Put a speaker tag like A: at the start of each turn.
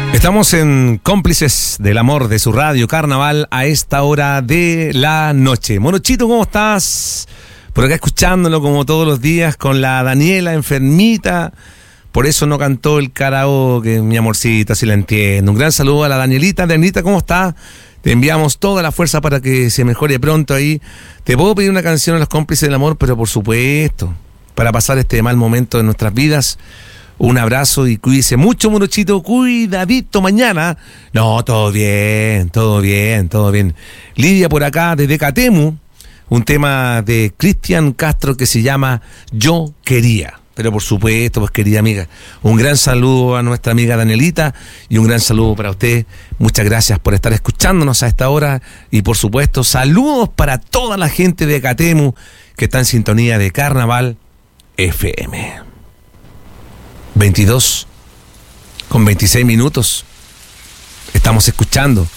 A: Estamos en Cómplices del Amor de su radio Carnaval a esta hora de la noche. Monochito, ¿cómo estás? Por acá escuchándolo como todos los días con la Daniela enfermita. Por eso no cantó el karaoke, mi amorcita, si la entiendo. Un gran saludo a la Danielita. Danielita, ¿cómo estás? Te enviamos toda la fuerza para que se mejore pronto ahí. Te puedo pedir una canción a los Cómplices del Amor, pero por supuesto, para pasar este mal momento de nuestras vidas. Un abrazo y cuídese mucho, Morochito. Cuidadito mañana. No, todo bien, todo bien, todo bien. Lidia por acá desde Catemu. Un tema de Cristian Castro que se llama Yo Quería. Pero por supuesto, pues querida amiga, un gran saludo a nuestra amiga Danielita y un gran saludo para usted. Muchas gracias por estar escuchándonos a esta hora. Y por supuesto, saludos para toda la gente de Catemu que está en sintonía de Carnaval FM. 22 con 26 minutos. Estamos escuchando